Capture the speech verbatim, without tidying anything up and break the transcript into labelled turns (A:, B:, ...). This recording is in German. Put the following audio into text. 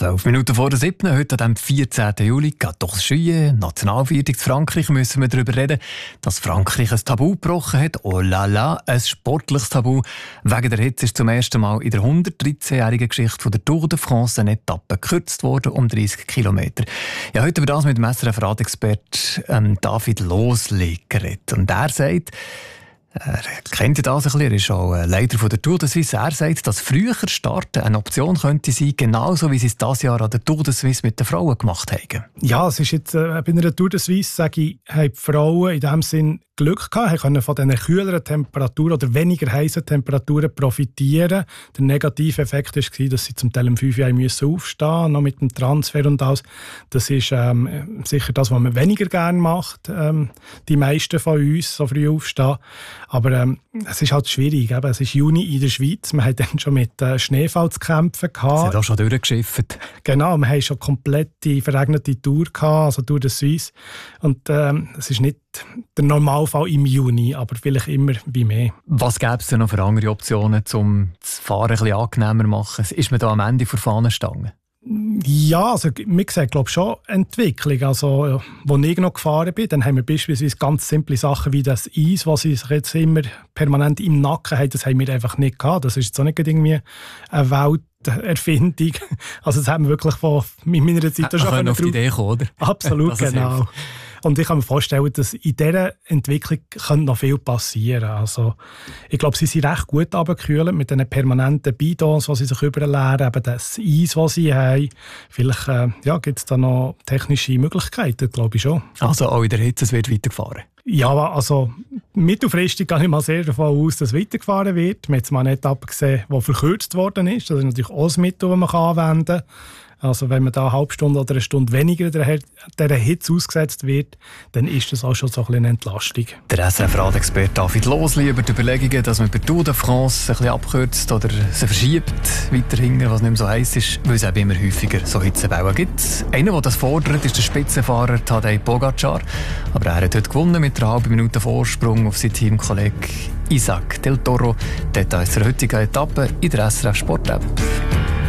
A: Zwölf Minuten vor der siebten, heute am vierzehnten Juli, geht doch Skier, Nationalviertel zu Frankreich, müssen wir darüber reden, dass Frankreich ein Tabu gebrochen hat. Oh la la, ein sportliches Tabu. Wegen der Hitze ist zum ersten Mal in der hundertdreizehnjährigen Geschichte von der Tour de France eine Etappe gekürzt worden, um dreißig Kilometer. Ja, heute über das mit dem S R F-Radexpert ähm, David Losli geredet. Und er sagt, er kennt ja das ein bisschen, er ist auch Leiter von der Tour de Suisse. Er sagt, dass früher starten eine Option könnte sein, genauso wie sie es dieses Jahr an der Tour de Suisse mit den Frauen gemacht haben.
B: Ja, es ist jetzt, äh, bei einer Tour de Suisse, sage ich, haben die Frauen in diesem Sinn Glück gehabt, können von diesen kühleren Temperaturen oder weniger heißen Temperaturen profitieren. Der negative Effekt war, dass sie zum Teil um fünf Uhr aufstehen mussten, noch mit dem Transfer und alles. Das ist ähm, sicher das, was man weniger gerne macht, ähm, die meisten von uns, so früh aufstehen. Aber ähm, es ist halt schwierig. Eben. Es ist Juni in der Schweiz. Man hat dann schon mit äh, Schneefall zu kämpfen gehabt.
A: Sie hat auch schon durchgeschifft.
B: Genau, wir hatten schon komplette verregnete Tour gehabt, also Tour de Suisse. Und ähm, es ist nicht der Normalfall im Juni, aber vielleicht immer wie mehr.
A: Was gäbe es denn noch für andere Optionen, um das Fahren ein bisschen angenehmer zu machen? Ist man da am Ende vor Fahnenstange?
B: Ja, also wir sehen glaube schon Entwicklung. Also, als ich noch gefahren bin, dann haben wir beispielsweise ganz simple Sachen wie das Eis, was sie sich jetzt immer permanent im Nacken haben, das haben wir einfach nicht gehabt. Das ist jetzt auch nicht irgendwie eine Welterfindung. Also das haben wir wirklich von in meiner Zeit
A: schon
B: schon
A: auf die Idee kommen, oder?
B: Absolut, genau. Hilft. Und ich kann mir vorstellen, dass in dieser Entwicklung noch viel passieren könnte. Also, ich glaube, sie sind recht gut runtergekühlt mit diesen permanenten Bidons, die sie sich überleeren, eben das Eis, das sie haben. Vielleicht äh, ja, gibt es da noch technische Möglichkeiten, glaube ich schon.
A: Also auch in der Hitze, es wird weitergefahren?
B: Ja, also mittelfristig gehe ich mal sehr davon aus, dass weitergefahren wird. Wir haben jetzt mal eine Etappe gesehen, die verkürzt worden ist. Das ist natürlich auch ein Mittel, das man anwenden kann. Also wenn man da eine halbe Stunde oder eine Stunde weniger dieser Hitze ausgesetzt wird, dann ist das auch schon so ein bisschen eine Entlastung.
A: Der S R F-Radexperte David Losli über die Überlegungen, dass man bei Tour de France ein bisschen abkürzt oder sie verschiebt weiterhin, was nicht mehr so heiß ist, weil es eben immer häufiger so Hitzewellen gibt. Einer, der das fordert, ist der Spitzenfahrer Tadej Pogacar. Aber er hat heute gewonnen mit einer halben Minute Vorsprung auf seinen Teamkollegen Isaac Del Toro. Details zur heutigen Etappe in der S R F Sport App.